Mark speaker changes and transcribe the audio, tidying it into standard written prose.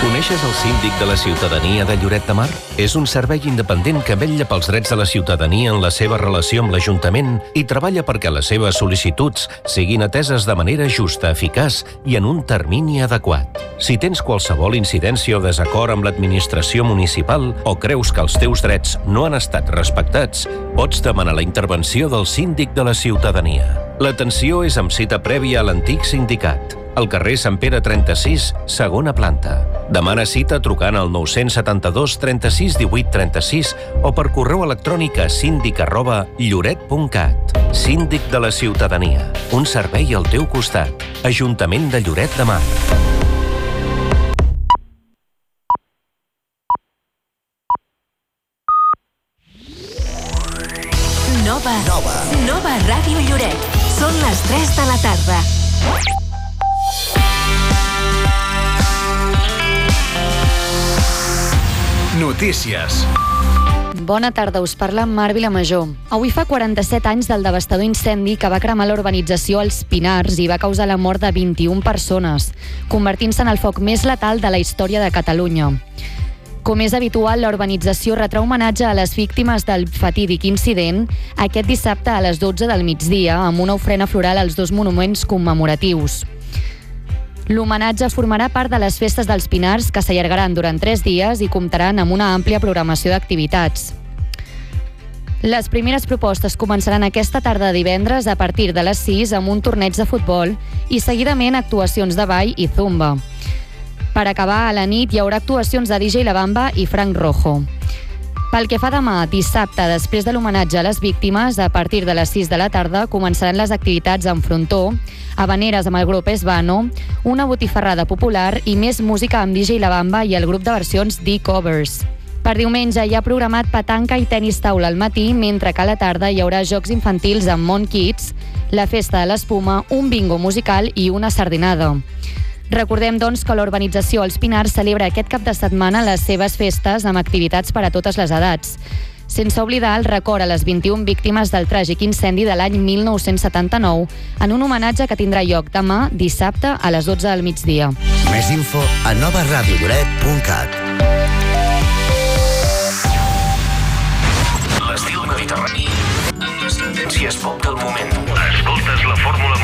Speaker 1: Coneixes el síndic de la ciutadania de Lloret de Mar? És un servei independent que vetlla pels drets de la ciutadania en la seva relació amb l'Ajuntament i treballa perquè les seves sol·licituds siguin ateses de manera justa, eficaç i en un termini adequat. Si tens qualsevol incidència o desacord amb l'administració municipal o creus que els teus drets no han estat respectats, pots demanar la intervenció del síndic de la ciutadania. L'atenció és amb cita prèvia a l'antic sindicat, al carrer Sant Pere 36, segona planta. Demana cita trucant al 972 36 18 36 o per correu electrònic a síndic@lloret.cat. Síndic de la ciutadania. Un servei al teu costat. Ajuntament de Lloret de Mar.
Speaker 2: Nova Ràdio Lloret. Són les 3 de la tarda.
Speaker 3: Notícies.
Speaker 4: Bona tarda, us parla Mar Vilamajor. Avui fa 47 anys del devastador incendi que va cremar la urbanització Els Pinars i va causar la mort de 21 persones, convertint-se en el foc més letal de la història de Catalunya. Com és habitual, la urbanització retrà homenatge a les víctimes del fatídic incident aquest dissabte a les 12 del migdia amb una ofrena floral als dos monuments commemoratius. L'homenatge formarà part de les festes dels Pinars que s'allargaran durant 3 dies i comptaran amb una àmplia programació d'activitats. Les primeres propostes començaran aquesta tarda de divendres a partir de les 6 amb un torneig de futbol i seguidament actuacions de ball i zumba. Per acabar, a la nit hi haurà actuacions de DJ La Bamba i Frank Rojo. Pel que fa demà, dissabte, després de l'homenatge a les víctimes, a partir de les 6 de la tarda començaran les activitats en frontó, habaneres amb el grup Esbano, una botifarrada popular i més música amb DJ La Bamba i el grup de versions D-Covers. Per diumenge hi ha programat petanca i tenis taula al matí, mentre que a la tarda hi haurà jocs infantils amb Mont Kids, la festa de l'espuma, un bingo musical i una sardinada. Recordem, doncs, que l'urbanització Els Pinars celebra aquest cap de setmana les seves festes amb activitats per a totes les edats. Sense oblidar el record a les 21 víctimes del tràgic incendi de l'any 1979 en un homenatge que tindrà lloc demà, dissabte, a les 12 del migdia.
Speaker 3: Més info a novaradiolloret.cat.
Speaker 1: L'estil mediterrani amb les tendències pop del moment.
Speaker 5: Escoltes la fórmula